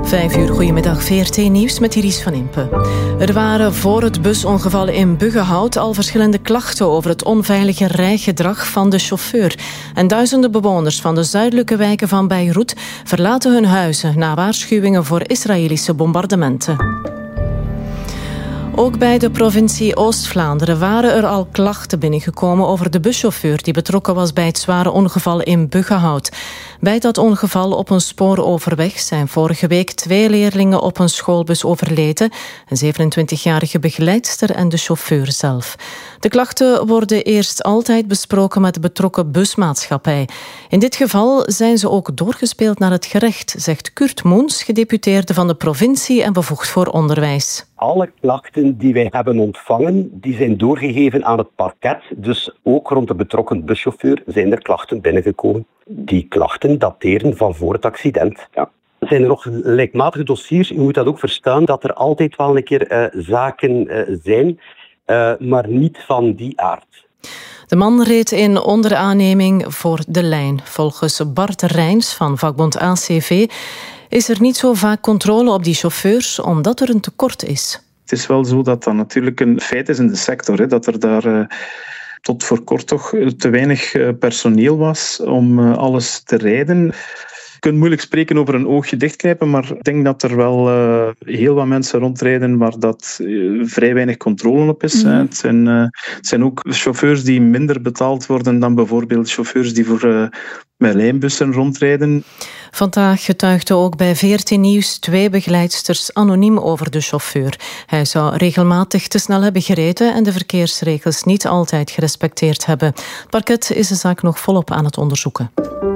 5 uur, goedemiddag, VRT Nieuws met Iris van Impe. Er waren voor het busongeval in Buggenhout al verschillende klachten over het onveilige rijgedrag van de chauffeur. En duizenden bewoners van de zuidelijke wijken van Beirut verlaten hun huizen na waarschuwingen voor Israëlische bombardementen. Ook bij de provincie Oost-Vlaanderen waren er al klachten binnengekomen over de buschauffeur die betrokken was bij het zware ongeval in Buggenhout. Bij dat ongeval op een spooroverweg zijn vorige week 2 leerlingen op een schoolbus overleden, een 27-jarige begeleidster en de chauffeur zelf. De klachten worden eerst altijd besproken met de betrokken busmaatschappij. In dit geval zijn ze ook doorgespeeld naar het gerecht, zegt Kurt Moens, gedeputeerde van de provincie en bevoegd voor onderwijs. Alle klachten die wij hebben ontvangen, die zijn doorgegeven aan het parket. Dus ook rond de betrokken buschauffeur zijn er klachten binnengekomen. Die klachten dateren van voor het accident. Ja. Zijn er nog gelijkmatige dossiers? U moet dat ook verstaan dat er altijd wel een keer zaken zijn, maar niet van die aard. De man reed in onderaanneming voor de lijn. Volgens Bart Rijns van vakbond ACV is er niet zo vaak controle op die chauffeurs omdat er een tekort is. Het is wel zo dat dat natuurlijk een feit is in de sector, hè, dat er daar tot voor kort toch te weinig personeel was om alles te rijden. Je kunt moeilijk spreken over een oogje dichtknijpen, maar ik denk dat er wel heel wat mensen rondrijden waar dat vrij weinig controle op is. Het zijn ook chauffeurs die minder betaald worden dan bijvoorbeeld chauffeurs die voor met lijnbussen rondrijden. Vandaag getuigden ook bij VRT Nieuws 2 begeleidsters anoniem over de chauffeur. Hij zou regelmatig te snel hebben gereden en de verkeersregels niet altijd gerespecteerd hebben. Het parket is de zaak nog volop aan het onderzoeken.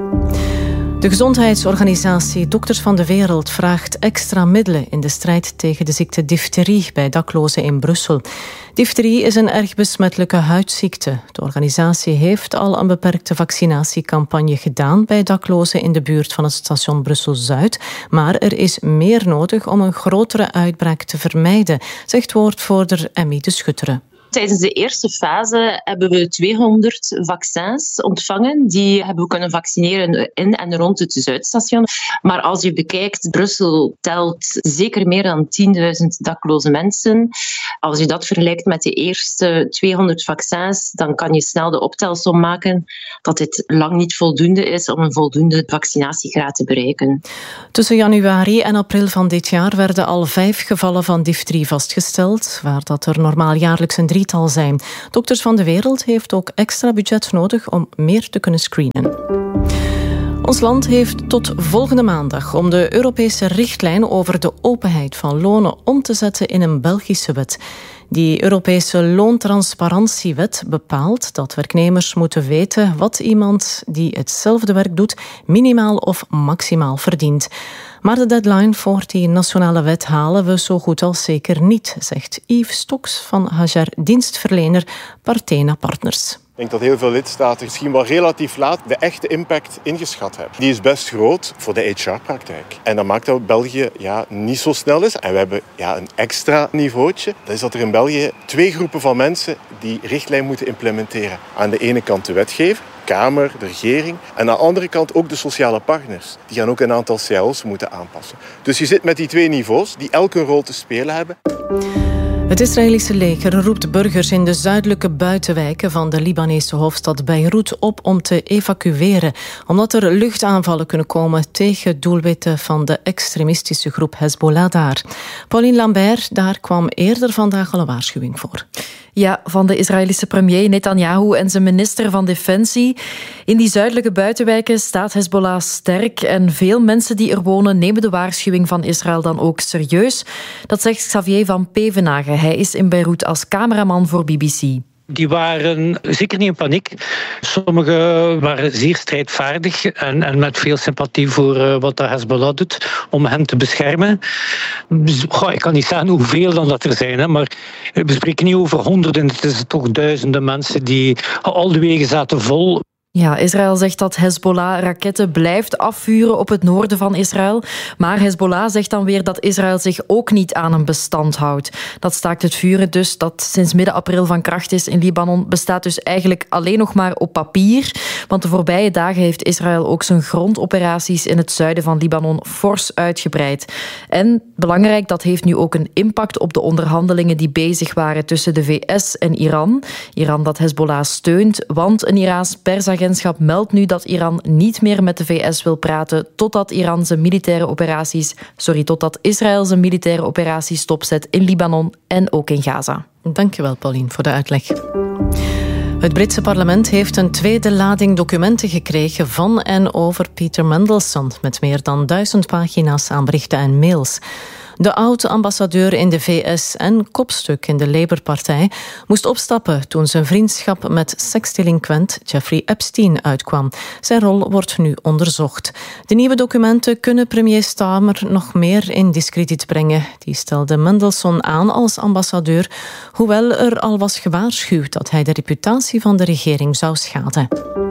De gezondheidsorganisatie Dokters van de Wereld vraagt extra middelen in de strijd tegen de ziekte difterie bij daklozen in Brussel. Difterie is een erg besmettelijke huidziekte. De organisatie heeft al een beperkte vaccinatiecampagne gedaan bij daklozen in de buurt van het station Brussel-Zuid. Maar er is meer nodig om een grotere uitbraak te vermijden, zegt woordvoerder Emmy de Schutteren. Tijdens de eerste fase hebben we 200 vaccins ontvangen. Die hebben we kunnen vaccineren in en rond het Zuidstation. Maar als je bekijkt, Brussel telt zeker meer dan 10.000 dakloze mensen. Als je dat vergelijkt met de eerste 200 vaccins, dan kan je snel de optelsom maken dat dit lang niet voldoende is om een voldoende vaccinatiegraad te bereiken. Tussen januari en april van dit jaar werden al 5 gevallen van difterie vastgesteld, waar dat er normaal jaarlijks een 3 zijn. Dokters van de Wereld heeft ook extra budget nodig om meer te kunnen screenen. Ons land heeft tot volgende maandag om de Europese richtlijn over de openheid van lonen om te zetten in een Belgische wet. Die Europese loontransparantiewet bepaalt dat werknemers moeten weten wat iemand die hetzelfde werk doet minimaal of maximaal verdient. Maar de deadline voor die nationale wet halen we zo goed als zeker niet, zegt Yves Stoks van HR-dienstverlener Partena Partners. Ik denk dat heel veel lidstaten misschien wel relatief laat de echte impact ingeschat hebben. Die is best groot voor de HR-praktijk. En dat maakt dat België niet zo snel is. En we hebben een extra niveautje. Dat is dat er in België 2 groepen van mensen die richtlijn moeten implementeren. Aan de ene kant de wetgever, Kamer, de regering. En aan de andere kant ook de sociale partners. Die gaan ook een aantal CL's moeten aanpassen. Dus je zit met die 2 niveaus die elk een rol te spelen hebben. Het Israëlische leger roept burgers in de zuidelijke buitenwijken van de Libanese hoofdstad Beirut op om te evacueren, omdat er luchtaanvallen kunnen komen tegen doelwitten van de extremistische groep Hezbollah daar. Pauline Lambert, daar kwam eerder vandaag al een waarschuwing voor. Ja, van de Israëlische premier Netanyahu en zijn minister van Defensie. In die zuidelijke buitenwijken staat Hezbollah sterk en veel mensen die er wonen nemen de waarschuwing van Israël dan ook serieus. Dat zegt Xavier van Pevenage. Hij is in Beirut als cameraman voor BBC. Die waren zeker niet in paniek. Sommigen waren zeer strijdvaardig en met veel sympathie voor wat de Hezbollah doet om hen te beschermen. Ik kan niet zeggen hoeveel dan dat er zijn, maar we spreken niet over honderden, het is toch duizenden mensen die al de wegen zaten vol. Ja, Israël zegt dat Hezbollah raketten blijft afvuren op het noorden van Israël. Maar Hezbollah zegt dan weer dat Israël zich ook niet aan een bestand houdt. Dat staakt het vuren dus, dat sinds midden april van kracht is in Libanon, bestaat dus eigenlijk alleen nog maar op papier. Want de voorbije dagen heeft Israël ook zijn grondoperaties in het zuiden van Libanon fors uitgebreid. En belangrijk, dat heeft nu ook een impact op de onderhandelingen die bezig waren tussen de VS en Iran. Iran dat Hezbollah steunt, want een Iraans persagentschap meldt nu dat Iran niet meer met de VS wil praten totdat Israël zijn militaire operaties stopzet in Libanon en ook in Gaza. Dankjewel, Pauline, voor de uitleg. Het Britse parlement heeft een tweede lading documenten gekregen van en over Peter Mandelson, met meer dan 1000 pagina's aan berichten en mails. De oud-ambassadeur in de VS en kopstuk in de Labour-partij moest opstappen toen zijn vriendschap met seksdelinquent Jeffrey Epstein uitkwam. Zijn rol wordt nu onderzocht. De nieuwe documenten kunnen premier Starmer nog meer in diskrediet brengen. Die stelde Mandelson aan als ambassadeur, hoewel er al was gewaarschuwd dat hij de reputatie van de regering zou schaden.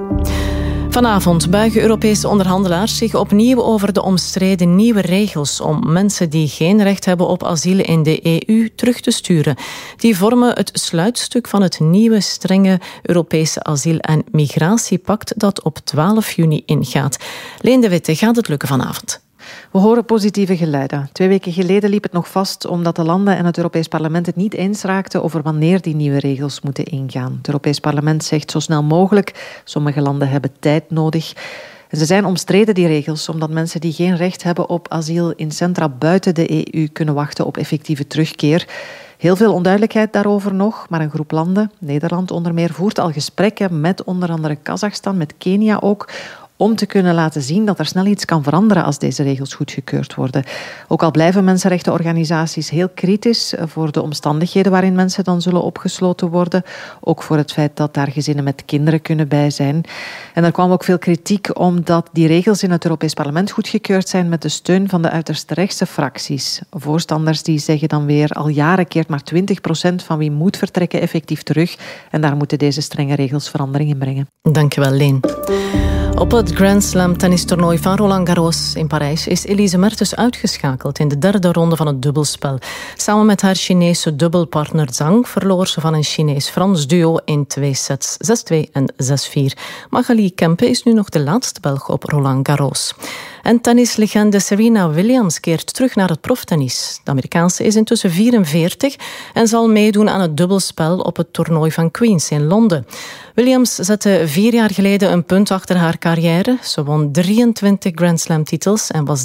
Vanavond buigen Europese onderhandelaars zich opnieuw over de omstreden nieuwe regels om mensen die geen recht hebben op asiel in de EU terug te sturen. Die vormen het sluitstuk van het nieuwe strenge Europese asiel- en migratiepact dat op 12 juni ingaat. Leen de Witte, gaat het lukken vanavond? We horen positieve geluiden. 2 weken geleden liep het nog vast omdat de landen en het Europees Parlement het niet eens raakten over wanneer die nieuwe regels moeten ingaan. Het Europees Parlement zegt zo snel mogelijk. Sommige landen hebben tijd nodig. En ze zijn omstreden, die regels, omdat mensen die geen recht hebben op asiel in centra buiten de EU kunnen wachten op effectieve terugkeer. Heel veel onduidelijkheid daarover nog, maar een groep landen, Nederland onder meer, voert al gesprekken met onder andere Kazachstan, met Kenia ook, om te kunnen laten zien dat er snel iets kan veranderen als deze regels goedgekeurd worden. Ook al blijven mensenrechtenorganisaties heel kritisch voor de omstandigheden waarin mensen dan zullen opgesloten worden. Ook voor het feit dat daar gezinnen met kinderen kunnen bij zijn. En er kwam ook veel kritiek omdat die regels in het Europees Parlement goedgekeurd zijn met de steun van de uiterst rechtse fracties. Voorstanders die zeggen dan weer, al jaren keert maar 20% van wie moet vertrekken effectief terug. En daar moeten deze strenge regels verandering in brengen. Dankjewel, Leen. Op het Grand Slam tennistoernooi van Roland Garros in Parijs is Elise Mertens uitgeschakeld in de derde ronde van het dubbelspel. Samen met haar Chinese dubbelpartner Zhang verloor ze van een Chinees-Frans duo in 2 sets, 6-2 en 6-4. Magali Kempe is nu nog de laatste Belg op Roland Garros. En tennislegende Serena Williams keert terug naar het proftennis. De Amerikaanse is intussen 44 en zal meedoen aan het dubbelspel op het toernooi van Queens in Londen. Williams zette 4 jaar geleden een punt achter haar carrière. Ze won 23 Grand Slam titels en was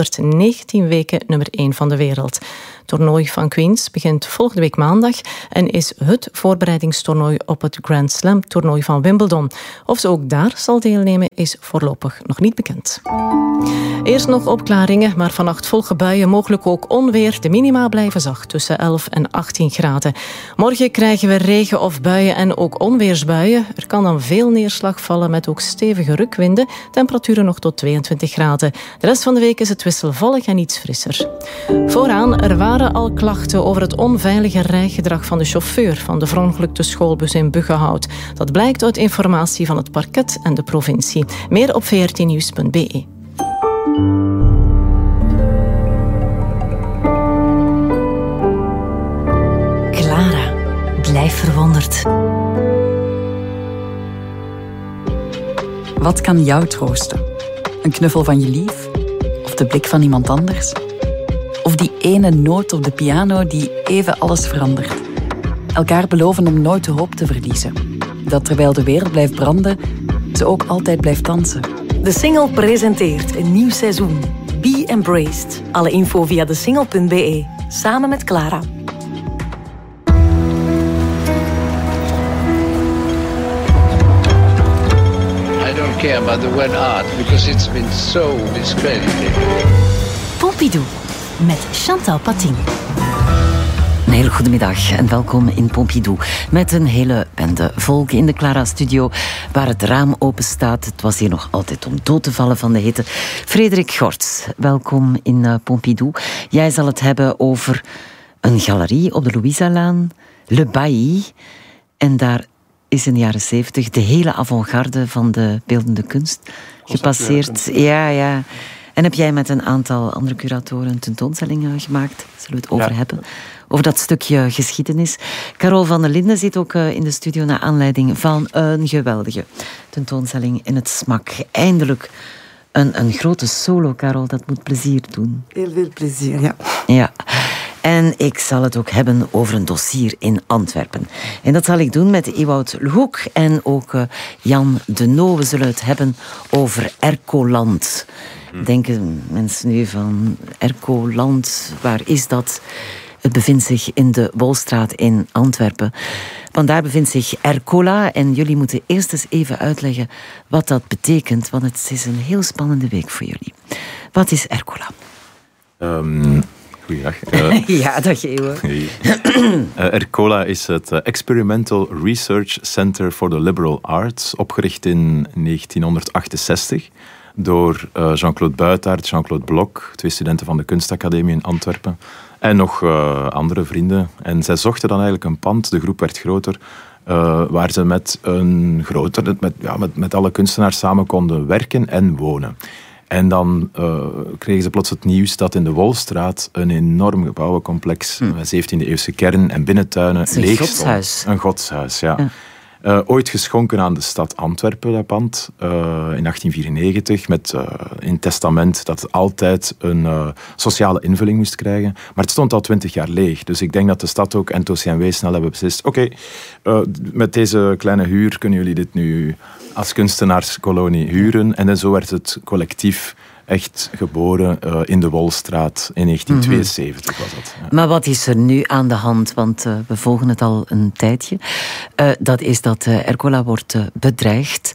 319 weken nummer 1 van de wereld. Het toernooi van Queens begint volgende week maandag en is het voorbereidingstoernooi op het Grand Slam toernooi van Wimbledon. Of ze ook daar zal deelnemen is voorlopig nog niet bekend. Eerst nog opklaringen, maar vannacht volgen buien, mogelijk ook onweer. De minima blijven zacht tussen 11 en 18 graden. Morgen krijgen we regen of buien en ook onweersbuien. Er kan dan veel neerslag vallen met ook stevige rukwinden. Temperaturen nog tot 22 graden. De rest van de week is het wisselvallig en iets frisser. Vooraan, er waren al klachten over het onveilige rijgedrag van de chauffeur van de verongelukte schoolbus in Buggenhout. Dat blijkt uit informatie van het parket en de provincie. Meer op vrtnieuws.be. Clara, blijf verwonderd. Wat kan jou troosten? Een knuffel van je lief? Of de blik van iemand anders? Of die ene noot op de piano die even alles verandert? Elkaar beloven om nooit de hoop te verliezen. Dat terwijl de wereld blijft branden, ze ook altijd blijft dansen. De Single presenteert een nieuw seizoen. Be Embraced. Alle info via desingle.be. Samen met Clara. I don't care about the word art because it's been so discredited. Pompidou met Chantal Patin. Een hele goede middag en welkom in Pompidou met een hele bende volk in de Clara-studio waar het raam open staat. Het was hier nog altijd om dood te vallen van de hitte. Frederik Gorts, welkom in Pompidou. Jij zal het hebben over een galerie op de Louisa-laan, Le Bailly. En daar is in de jaren 70 de hele avant-garde van de beeldende kunst gepasseerd. Ja. En heb jij met een aantal andere curatoren een tentoonstelling gemaakt? Zullen we het over hebben? Over dat stukje geschiedenis. Carol van der Linden zit ook in de studio naar aanleiding van een geweldige tentoonstelling in het SMAK. Eindelijk een grote solo, Carol. Dat moet plezier doen. Heel veel plezier, Ja. En ik zal het ook hebben over een dossier in Antwerpen. En dat zal ik doen met Ewout Lehoek en ook Jan de Noo. We zullen het hebben over Ercoland. Denken mensen nu van Ercoland, waar is dat? Het bevindt zich in de Wolstraat in Antwerpen. Want daar bevindt zich Ercola. En jullie moeten eerst eens even uitleggen wat dat betekent. Want het is een heel spannende week voor jullie. Wat is Ercola? Goeiedag. Ja, dag Ewo. Ercola is het Experimental Research Center for the Liberal Arts, opgericht in 1968 door Jean-Claude Buitaert, Jean-Claude Blok, 2 studenten van de Kunstacademie in Antwerpen en nog andere vrienden. En zij zochten dan eigenlijk een pand, de groep werd groter, waar ze met alle kunstenaars samen konden werken en wonen. En dan kregen ze plots het nieuws dat in de Wolstraat een enorm gebouwencomplex met 17e-eeuwse kern en binnentuinen leeg stond. Een godshuis, ja. Ooit geschonken aan de stad Antwerpen, dat pand, in 1894, met in testament dat het altijd een sociale invulling moest krijgen. Maar het stond al 20 jaar leeg. Dus ik denk dat de stad ook en het OCMW snel hebben beslist, oké, met deze kleine huur kunnen jullie dit nu als kunstenaarskolonie huren. En zo werd het collectief echt geboren in de Wolstraat in 1972 was dat. Ja. Maar wat is er nu aan de hand? Want we volgen het al een tijdje. Dat is dat Ercola wordt bedreigd.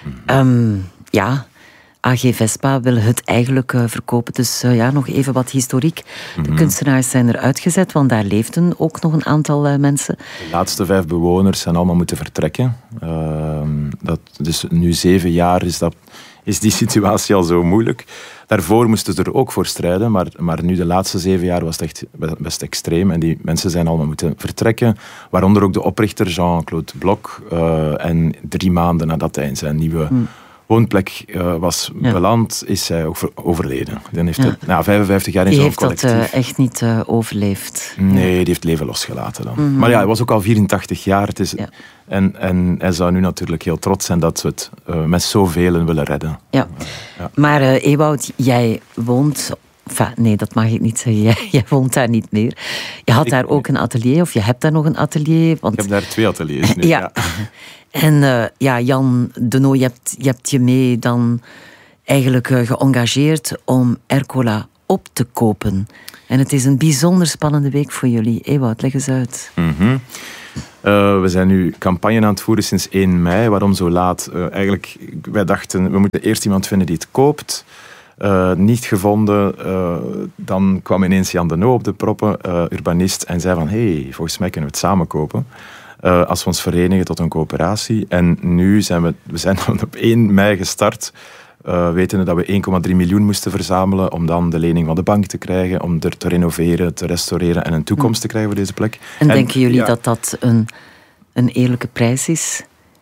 AG Vespa wil het eigenlijk verkopen. Dus nog even wat historiek. De kunstenaars zijn er uitgezet, want daar leefden ook nog een aantal mensen. De laatste 5 bewoners zijn allemaal moeten vertrekken. Dus nu 7 jaar is die situatie al zo moeilijk. Daarvoor moesten ze er ook voor strijden, maar nu de laatste 7 jaar was het echt best extreem. En die mensen zijn allemaal moeten vertrekken. Waaronder ook de oprichter Jean-Claude Blok. En 3 maanden nadat hij in zijn nieuwe woonplek was beland, is hij ook overleden. Dan heeft hij 55 jaar in zo'n collectief. Die heeft dat echt niet overleefd. Nee, die heeft het leven losgelaten dan. Maar hij was ook al 84 jaar. En hij zou nu natuurlijk heel trots zijn dat ze het met zoveel willen redden. Ja. Maar Ewout, jij woont... nee, dat mag ik niet zeggen. Jij woont daar niet meer. Je had daar ook een atelier, of je hebt daar nog een atelier. Want... Ik heb daar 2 ateliers nu. Ja. En Jan de Noo, je hebt je mee dan eigenlijk geëngageerd om Ercola op te kopen. En het is een bijzonder spannende week voor jullie. Ewout, leg eens uit. We zijn nu campagne aan het voeren sinds 1 mei. Waarom zo laat? Wij dachten, we moeten eerst iemand vinden die het koopt. Niet gevonden. Dan kwam ineens Jan de Noo op de proppen, urbanist, en zei van, volgens mij kunnen we het samen kopen. Als we ons verenigen tot een coöperatie. En nu zijn we zijn op 1 mei gestart, wetende dat we 1,3 miljoen moesten verzamelen om dan de lening van de bank te krijgen, om er te renoveren, te restaureren en een toekomst te krijgen voor deze plek. En denken jullie dat dat een eerlijke prijs is?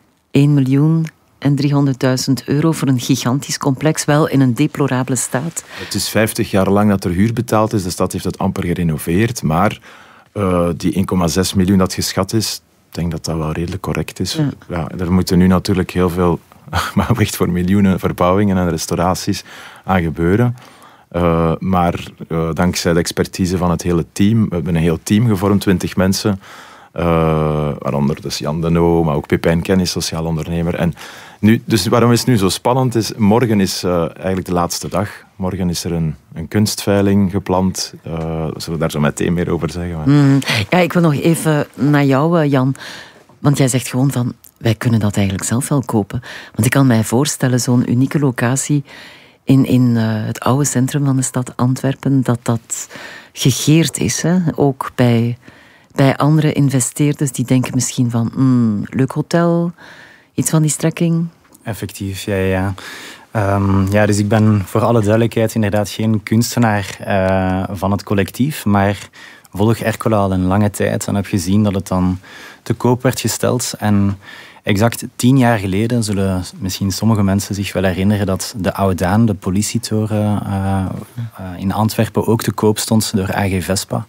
1.300.000 euro voor een gigantisch complex, wel in een deplorabele staat? Het is 50 jaar lang dat er huur betaald is. De stad heeft het amper gerenoveerd, maar die 1,6 miljoen dat geschat is, ik denk dat dat wel redelijk correct is. Ja, er moeten nu natuurlijk heel veel, maar echt voor miljoenen verbouwingen en restauraties aan gebeuren. Maar dankzij de expertise van het hele team, we hebben een heel team gevormd, 20 mensen, waaronder dus Jan de Noo, maar ook Pepijn Kennis, sociaal ondernemer. En nu, dus waarom is het nu zo spannend? Morgen is eigenlijk de laatste dag. Morgen is er een kunstveiling gepland. Zullen we daar zo meteen meer over zeggen? Ja, ik wil nog even naar jou, Jan. Want jij zegt gewoon van, wij kunnen dat eigenlijk zelf wel kopen. Want ik kan mij voorstellen, zo'n unieke locatie in het oude centrum van de stad Antwerpen, dat gegeerd is. Hè? Ook bij andere investeerders die denken misschien van, leuk hotel, iets van die strekking. Effectief, ja. Dus ik ben voor alle duidelijkheid inderdaad geen kunstenaar van het collectief, maar volg Ercola al een lange tijd en heb gezien dat het dan te koop werd gesteld. En Exact 10 jaar geleden zullen misschien sommige mensen zich wel herinneren dat de Oudaan, de politietoren in Antwerpen, ook te koop stond door AG Vespa.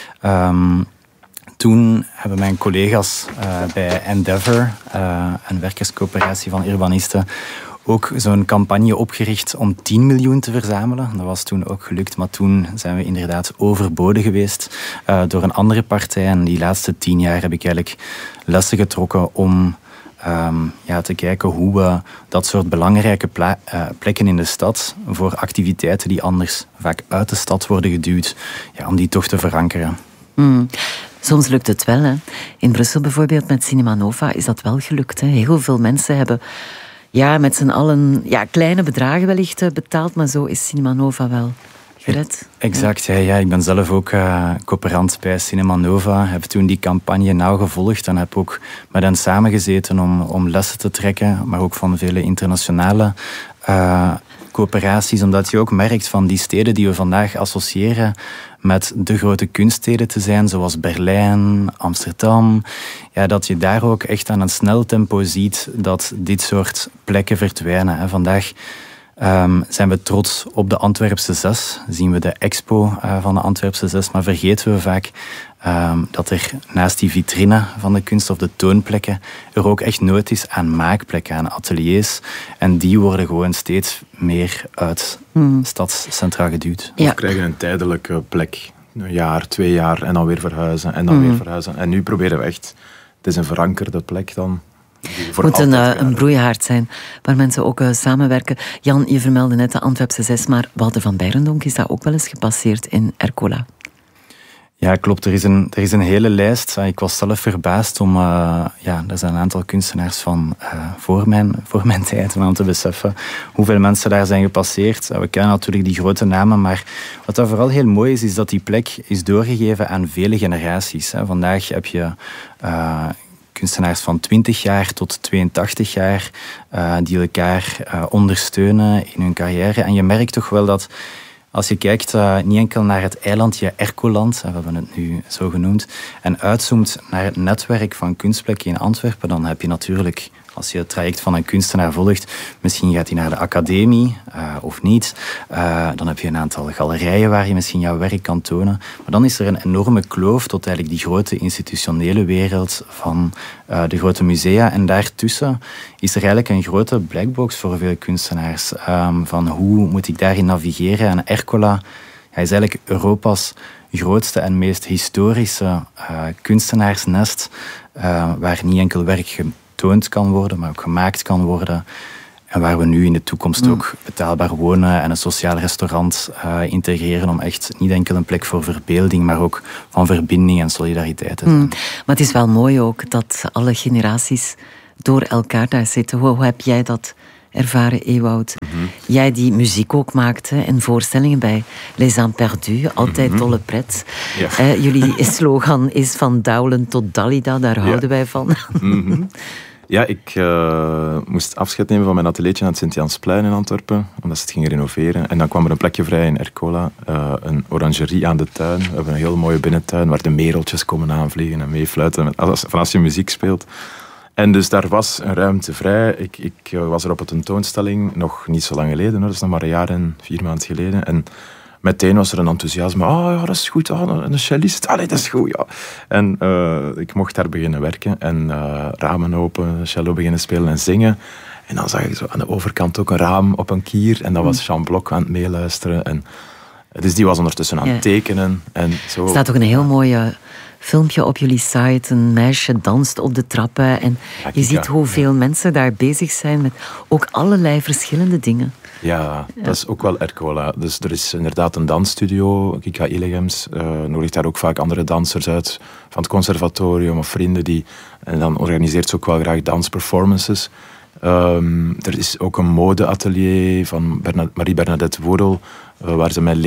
Toen hebben mijn collega's bij Endeavour, een werkerscoöperatie van urbanisten, ook zo'n campagne opgericht om 10 miljoen te verzamelen. Dat was toen ook gelukt, maar toen zijn we inderdaad overboden geweest door een andere partij. En die laatste 10 jaar heb ik eigenlijk lessen getrokken om te kijken hoe we dat soort belangrijke plekken in de stad voor activiteiten die anders vaak uit de stad worden geduwd, om die toch te verankeren. Soms lukt het wel. Hè. In Brussel bijvoorbeeld met Cinema Nova is dat wel gelukt. Hè. Heel veel mensen hebben met z'n allen kleine bedragen wellicht betaald, maar zo is Cinema Nova wel gered. Exact, ja. Ik ben zelf ook coöperant bij Cinema Nova. Heb toen die campagne nauw gevolgd en heb ook met hen samengezeten om lessen te trekken, maar ook van vele internationale coöperaties, omdat je ook merkt van die steden die we vandaag associëren met de grote kunststeden te zijn, zoals Berlijn, Amsterdam, dat je daar ook echt aan een snel tempo ziet dat dit soort plekken verdwijnen. En vandaag zijn we trots op de Antwerpse 6, zien we de expo van de Antwerpse 6, maar vergeten we vaak dat er naast die vitrine van de kunst of de toonplekken er ook echt nood is aan maakplekken, aan ateliers. En die worden gewoon steeds meer uit stadscentra geduwd. We krijgen een tijdelijke plek. Een jaar, 2 jaar en dan weer verhuizen en dan weer verhuizen. En nu proberen we echt, het is een verankerde plek dan. Het moet een broeihaard zijn waar mensen ook samenwerken. Jan, je vermeldde net de Antwerpse 6, maar Wouter van Beirendonck is dat ook wel eens gepasseerd in Ercola. Ja, klopt. Er is een hele lijst. Ik was zelf verbaasd om... er zijn een aantal kunstenaars van voor mijn tijd, om te beseffen hoeveel mensen daar zijn gepasseerd. We kennen natuurlijk die grote namen, maar wat dat vooral heel mooi is dat die plek is doorgegeven aan vele generaties. Vandaag heb je kunstenaars van 20 jaar tot 82 jaar die elkaar ondersteunen in hun carrière. En je merkt toch wel dat als je kijkt niet enkel naar het eilandje Ercoland, we hebben het nu zo genoemd, en uitzoomt naar het netwerk van kunstplekken in Antwerpen, dan heb je natuurlijk, als je het traject van een kunstenaar volgt, misschien gaat hij naar de academie of niet. Dan heb je een aantal galerijen waar je misschien jouw werk kan tonen. Maar dan is er een enorme kloof tot eigenlijk die grote institutionele wereld van de grote musea. En daartussen is er eigenlijk een grote blackbox voor veel kunstenaars. Van hoe moet ik daarin navigeren? En Ercola is eigenlijk Europa's grootste en meest historische kunstenaarsnest, waar niet enkel werk getoond kan worden, maar ook gemaakt kan worden. En waar we nu in de toekomst ook betaalbaar wonen en een sociaal restaurant integreren om echt niet enkel een plek voor verbeelding, maar ook van verbinding en solidariteit te zijn. Maar het is wel mooi ook dat alle generaties door elkaar daar zitten. Hoe heb jij dat ervaren, Ewout? Jij die muziek ook maakte en voorstellingen bij Les Imperdus, altijd dolle pret. Ja. Jullie slogan is van Douwlen tot Dalida, daar houden wij van. Ja, ik moest afscheid nemen van mijn ateliertje aan het Sint-Jansplein in Antwerpen, omdat ze het gingen renoveren. En dan kwam er een plekje vrij in Ercola, een orangerie aan de tuin. We hebben een heel mooie binnentuin waar de mereltjes komen aanvliegen en meefluiten van als je muziek speelt. En dus daar was een ruimte vrij. Ik was er op een tentoonstelling, nog niet zo lang geleden, dat is nog maar een jaar en 4 maanden geleden. En meteen was er een enthousiasme. Dat is goed. Een cellist. Dat is goed, ja. En ik mocht daar beginnen werken. En ramen open, cello beginnen spelen en zingen. En dan zag ik zo aan de overkant ook een raam op een kier. En dat was Jean Bloch aan het meeluisteren. En, dus die was ondertussen aan het tekenen. En zo. Er staat ook een heel mooie filmpje op jullie site. Een meisje danst op de trappen. En je ziet hoeveel mensen daar bezig zijn met ook allerlei verschillende dingen. Ja, dat is ook wel Ercola. Dus er is inderdaad een dansstudio, Kika Illegems. Nodigt daar ook vaak andere dansers uit van het conservatorium of vrienden die... En dan organiseert ze ook wel graag dansperformances. Er is ook een modeatelier van Marie-Bernadette Woerel, waar ze met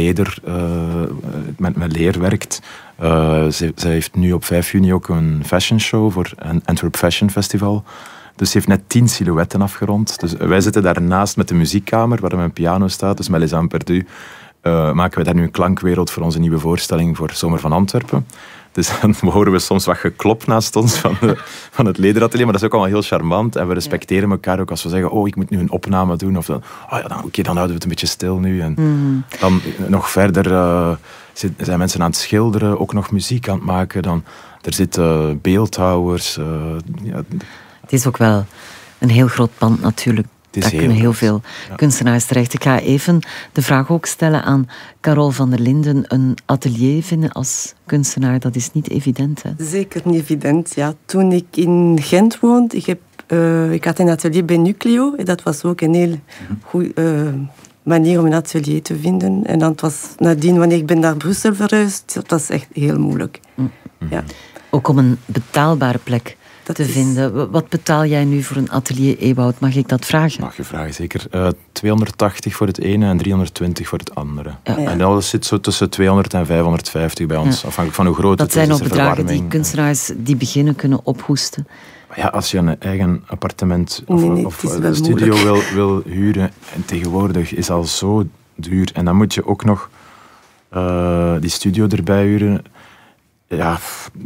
met leer werkt. Ze heeft nu op 5 juni ook een fashion show voor een Antwerp Fashion Festival. Dus ze heeft net 10 silhouetten afgerond. Dus wij zitten daarnaast met de muziekkamer, waar mijn piano staat. Dus met Les Imperdus maken we daar nu een klankwereld voor onze nieuwe voorstelling voor Zomer van Antwerpen. Dus dan horen we soms wat geklop naast ons van het lederatelier, maar dat is ook allemaal heel charmant. En we respecteren elkaar ook als we zeggen, ik moet nu een opname doen. Of dan houden we het een beetje stil nu. En dan nog verder zijn mensen aan het schilderen, ook nog muziek aan het maken. Dan, er zitten beeldhouwers. Het is ook wel een heel groot pand natuurlijk. Daar kunnen heel veel kunstenaars terecht. Ik ga even de vraag ook stellen aan Carol van der Linden. Een atelier vinden als kunstenaar, dat is niet evident, hè? Zeker niet evident, ja. Toen ik in Gent woonde, ik had een atelier bij Nucleo. En dat was ook een heel goede manier om een atelier te vinden. En dan was nadien, wanneer ik ben naar Brussel verhuisd, dat was echt heel moeilijk. Ja. Ook om een betaalbare plek te vinden. Wat betaal jij nu voor een atelier, Ewout? Mag ik dat vragen? Mag je vragen, zeker. 280 voor het ene en 320 voor het andere. Ja. En dat zit zo tussen 200 en 550 bij ons, afhankelijk van hoe groot het is. Dat zijn ook bedragen die kunstenaars die beginnen kunnen ophoesten. Maar ja, als je een eigen appartement of een studio wil huren, en tegenwoordig is al zo duur. En dan moet je ook nog die studio erbij huren. Ja,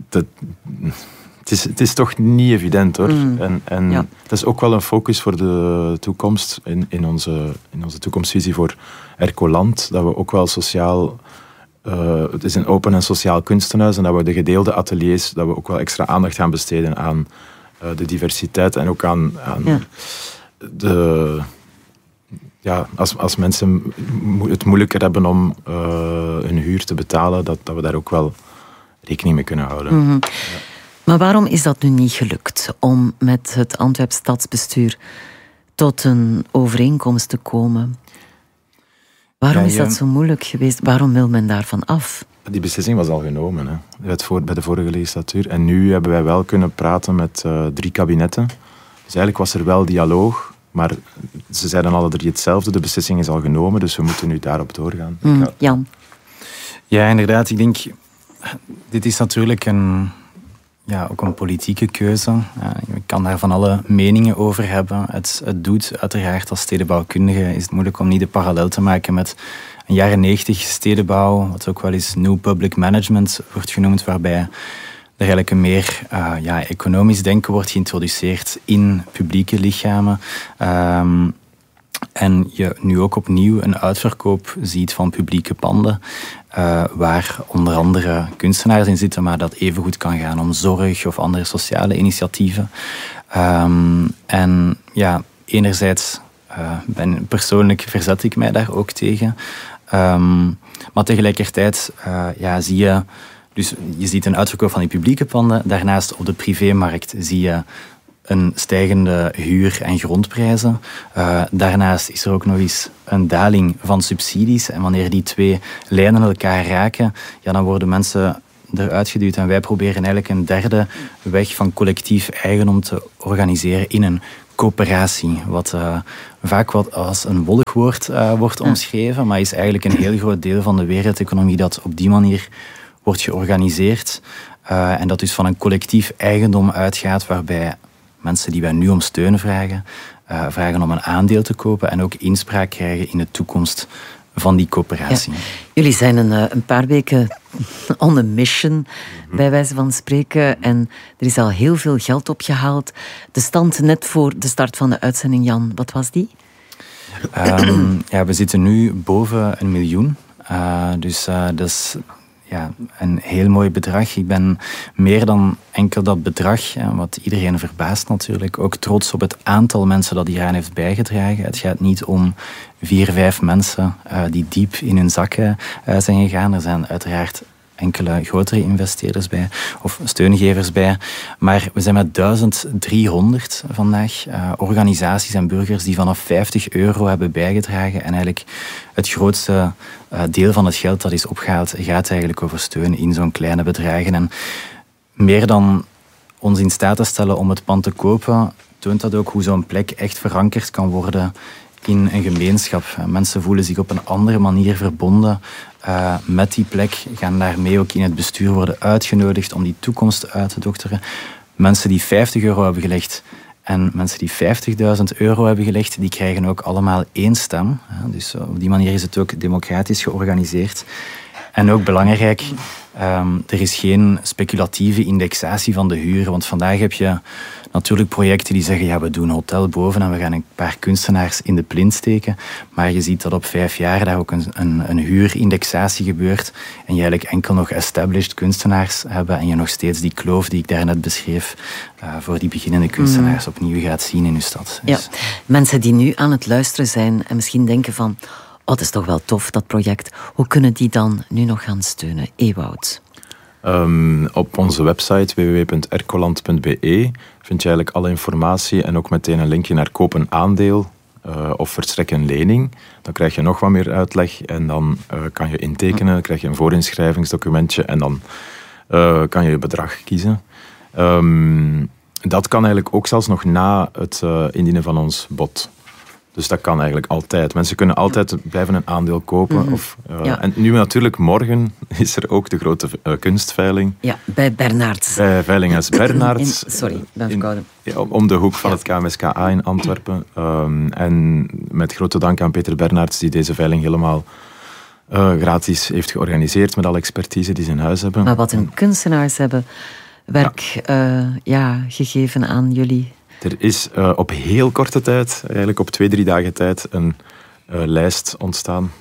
het is toch niet evident, hoor. En het is ook wel een focus voor de toekomst, in onze toekomstvisie voor Ercoland, dat we ook wel sociaal... het is een open en sociaal kunstenhuis en dat we de gedeelde ateliers, dat we ook wel extra aandacht gaan besteden aan de diversiteit en ook aan de... Ja, als mensen het moeilijker hebben om hun huur te betalen, dat we daar ook wel rekening mee kunnen houden. Mm-hmm. Ja. Maar waarom is dat nu niet gelukt om met het Antwerps stadsbestuur tot een overeenkomst te komen? Waarom is dat zo moeilijk geweest? Waarom wil men daarvan af? Die beslissing was al genomen, hè, bij de vorige legislatuur. En nu hebben wij wel kunnen praten met 3 kabinetten. Dus eigenlijk was er wel dialoog, maar ze zeiden alle 3 hetzelfde. De beslissing is al genomen, dus we moeten nu daarop doorgaan. Jan? Ja, inderdaad. Ik denk, dit is natuurlijk ook een politieke keuze. Je kan daar van alle meningen over hebben. Het doet uiteraard als stedenbouwkundige is het moeilijk om niet de parallel te maken met een jaren 90 stedenbouw, wat ook wel eens New Public Management wordt genoemd, waarbij er eigenlijk een meer economisch denken wordt geïntroduceerd in publieke lichamen. En je nu ook opnieuw een uitverkoop ziet van publieke panden, waar onder andere kunstenaars in zitten, maar dat evengoed kan gaan om zorg of andere sociale initiatieven. En ja, enerzijds persoonlijk verzet ik mij daar ook tegen. Maar tegelijkertijd zie je... Dus je ziet een uitverkoop van die publieke panden. Daarnaast op de privémarkt zie je een stijgende huur- en grondprijzen. Daarnaast is er ook nog eens een daling van subsidies. En wanneer die 2 lijnen elkaar raken, dan worden mensen eruit geduwd. En wij proberen eigenlijk een derde weg van collectief eigendom te organiseren in een coöperatie. Wat vaak wat als een wollig woord wordt omschreven, maar is eigenlijk een heel groot deel van de wereldeconomie dat op die manier wordt georganiseerd. En dat dus van een collectief eigendom uitgaat, waarbij mensen die wij nu om steun vragen om een aandeel te kopen en ook inspraak krijgen in de toekomst van die coöperatie. Ja. Jullie zijn een paar weken on a mission, bij wijze van spreken. En er is al heel veel geld opgehaald. De stand net voor de start van de uitzending, Jan, wat was die? We zitten nu boven 1 miljoen. Dus dat is een heel mooi bedrag. Ik ben meer dan enkel dat bedrag, wat iedereen verbaast natuurlijk, ook trots op het aantal mensen dat hieraan heeft bijgedragen. Het gaat niet om 4, 5 mensen die diep in hun zakken zijn gegaan. Er zijn uiteraard enkele grotere investeerders bij, of steungevers bij. Maar we zijn met 1300 vandaag organisaties en burgers die vanaf €50 hebben bijgedragen. En eigenlijk het grootste deel van het geld dat is opgehaald gaat eigenlijk over steun in zo'n kleine bedragen. En meer dan ons in staat te stellen om het pand te kopen, toont dat ook hoe zo'n plek echt verankerd kan worden in een gemeenschap. Mensen voelen zich op een andere manier verbonden met die plek, gaan daarmee ook in het bestuur worden uitgenodigd om die toekomst uit te dokteren. Mensen die €50 hebben gelegd en mensen die €50.000 hebben gelegd, die krijgen ook allemaal 1 stem. Dus op die manier is het ook democratisch georganiseerd. En ook belangrijk, Er is geen speculatieve indexatie van de huren, want vandaag heb je natuurlijk projecten die zeggen, ja, we doen een hotel boven en we gaan een paar kunstenaars in de plint steken. Maar je ziet dat op 5 jaar daar ook een huurindexatie gebeurt en je eigenlijk enkel nog established kunstenaars hebben en je nog steeds die kloof die ik daarnet beschreef voor die beginnende kunstenaars opnieuw gaat zien in je stad. Dus. Ja, mensen die nu aan het luisteren zijn en misschien denken van, dat is toch wel tof, dat project. Hoe kunnen die dan nu nog gaan steunen? Ewout? Op onze website www.ercoland.be vind je eigenlijk alle informatie en ook meteen een linkje naar koop een aandeel of verstrek een lening. Dan krijg je nog wat meer uitleg en dan kan je intekenen, dan krijg je een voorinschrijvingsdocumentje en dan kan je je bedrag kiezen. Dat kan eigenlijk ook zelfs nog na het indienen van ons bod. Dus dat kan eigenlijk altijd. Mensen kunnen altijd blijven een aandeel kopen. En nu natuurlijk, morgen is er ook de grote kunstveiling. Ja, bij Bernards. Bij Veilinghuis Bernards. Sorry, ben verkouden. Om de hoek van het KMSKA in Antwerpen. En met grote dank aan Peter Bernards, die deze veiling helemaal gratis heeft georganiseerd met alle expertise die ze in huis hebben. Maar wat hun kunstenaars hebben werk gegeven aan jullie. Er is op heel korte tijd, eigenlijk op 2-3 dagen tijd, een lijst ontstaan.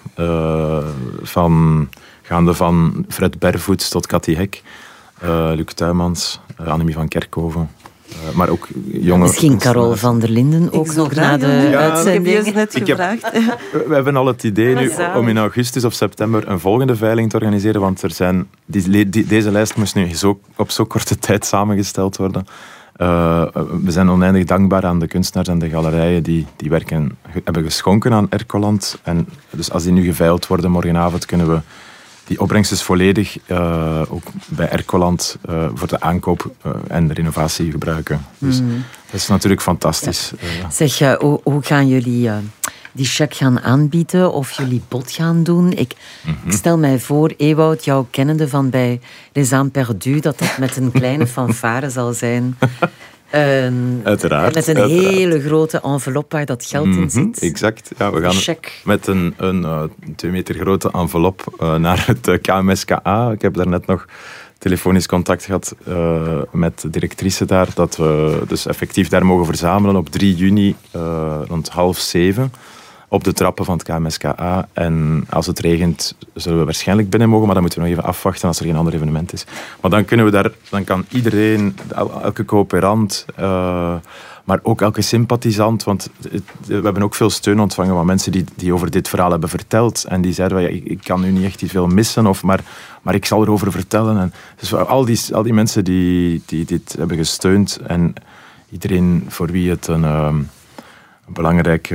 Gaande van Fred Bervoets tot Cathy Hek, Luc Tuymans, Annemie van Kerkhoven. Maar ook jonge... Misschien Carol van der Linden ook nog na de uitzending. Ik heb je net gevraagd. We hebben al het idee nu om in augustus of september een volgende veiling te organiseren, want er zijn, deze lijst moest nu op zo korte tijd samengesteld worden. We zijn oneindig dankbaar aan de kunstenaars en de galerijen die werken hebben geschonken aan Ercoland. En dus als die nu geveild worden morgenavond, kunnen we die opbrengst is volledig ook bij Ercoland voor de aankoop en de renovatie gebruiken. Dus dat is natuurlijk fantastisch. Ja. Zeg, hoe gaan jullie die cheque gaan aanbieden of jullie bod gaan doen? Ik stel mij voor, Ewout, jou kennende van bij Les Âmes Perdues, dat met een kleine fanfare zal zijn. Uiteraard. Met een hele grote envelop waar dat geld in zit. Exact. Ja, we gaan met een 2 meter grote envelop naar het KMSKA. Ik heb daarnet nog telefonisch contact gehad met de directrice daar, dat we dus effectief daar mogen verzamelen op 3 juni rond 6:30 op de trappen van het KMSKA. En als het regent, zullen we waarschijnlijk binnen mogen, maar dan moeten we nog even afwachten als er geen ander evenement is. Maar dan kunnen we dan kan iedereen, elke coöperant, maar ook elke sympathisant, want we hebben ook veel steun ontvangen van mensen die over dit verhaal hebben verteld. En die zeiden, ik kan nu niet echt veel missen, maar ik zal erover vertellen. En dus al die mensen die dit hebben gesteund en iedereen voor wie het een belangrijk...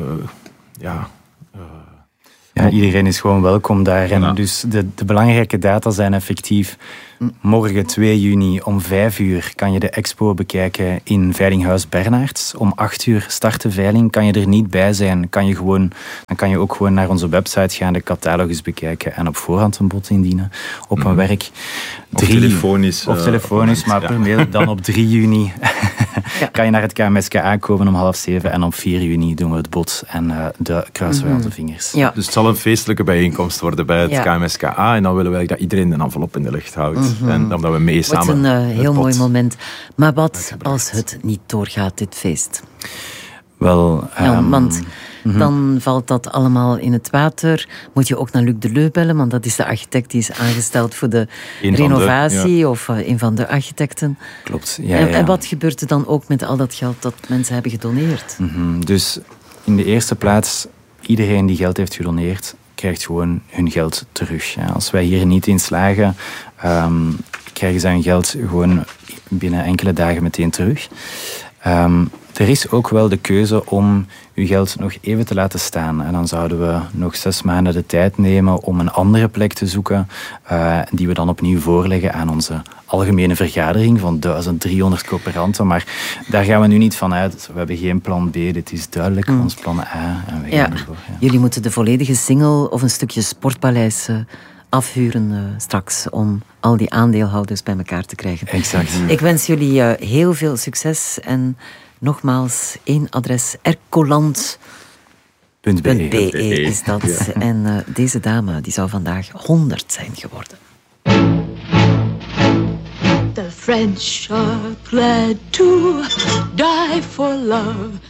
iedereen is gewoon welkom daar. En dus de belangrijke data zijn effectief morgen 2 juni om 5:00 kan je de expo bekijken in Veilinghuis Bernards. Om 8:00 start de veiling. Kan je er niet bij zijn, dan kan je ook gewoon naar onze website gaan, de catalogus bekijken en op voorhand een bod indienen op een werk. Of telefonisch. Maar per mail dan op 3 juni kan je naar het KMSKA komen om 6:30 en op 4 juni doen we het bod en de kruisen we aan de vingers. Ja. Dus het zal een feestelijke bijeenkomst worden bij het KMSKA en dan willen wij dat iedereen een envelop in de lucht houdt. En omdat we mee samen... Het is een heel mooi moment. Maar wat als het niet doorgaat, dit feest? Wel... want dan valt dat allemaal in het water. Moet je ook naar Luc Deleu bellen, want dat is de architect die is aangesteld voor de renovatie of een van de architecten. Klopt. En wat gebeurt er dan ook met al dat geld dat mensen hebben gedoneerd? Dus in de eerste plaats, iedereen die geld heeft gedoneerd, krijgt gewoon hun geld terug. Ja, als wij hier niet in slagen, krijgen zij hun geld gewoon binnen enkele dagen meteen terug. Er is ook wel de keuze om uw geld nog even te laten staan. En dan zouden we nog 6 maanden de tijd nemen om een andere plek te zoeken, die we dan opnieuw voorleggen aan onze algemene vergadering van 1300 coöperanten. Maar daar gaan we nu niet van uit. We hebben geen plan B. Dit is duidelijk ons plan A. En we gaan ervoor. Ja. Jullie moeten de volledige single of een stukje Sportpaleis afhuren straks om al die aandeelhouders bij elkaar te krijgen. Exact. Ik wens jullie heel veel succes en nogmaals, 1 adres, ercoland.be is dat. Ja. En deze dame die zou vandaag 100 zijn geworden. French are glad to die for love.